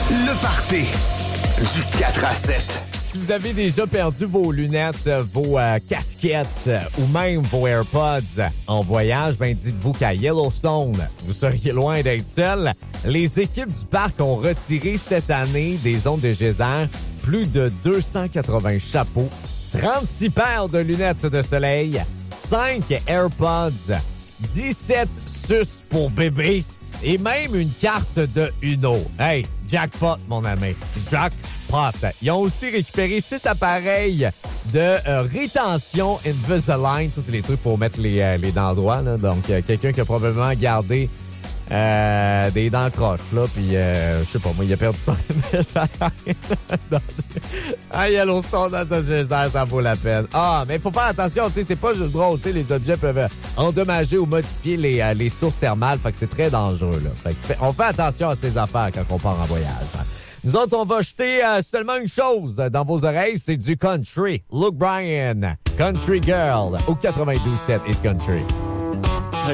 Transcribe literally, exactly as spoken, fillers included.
Le party du quatre à sept. Si vous avez déjà perdu vos lunettes, vos euh, casquettes euh, ou même vos AirPods en voyage, ben dites-vous qu'à Yellowstone, vous seriez loin d'être seul. Les équipes du parc ont retiré cette année des zones de geyser plus de deux cent quatre-vingts chapeaux, trente-six paires de lunettes de soleil, cinq AirPods, dix-sept suces pour bébé et même une carte de Uno. Hey, jackpot, mon ami. Jackpot. Ils ont aussi récupéré six appareils de euh, rétention Invisalign. Ça, c'est les trucs pour mettre les, euh, les dents droits. Là. Donc, euh, quelqu'un qui a probablement gardé euh, des dents croches, là, puis euh, je sais pas, moi, il a perdu son Invisalign. Ah, Yellowstone dans ce geyser, ça vaut la peine. Ah, mais il faut faire attention, tu sais, c'est pas juste drôle, tu sais, les objets peuvent endommager ou modifier les, euh, les sources thermales, fait que c'est très dangereux, là. Fait que, on fait attention à ces affaires quand on part en voyage. Hein. Nous autres, on va jeter euh, seulement une chose dans vos oreilles, c'est du country. Luke Bryan, Country Girl, au quatre-vingt-douze sept Hit Country.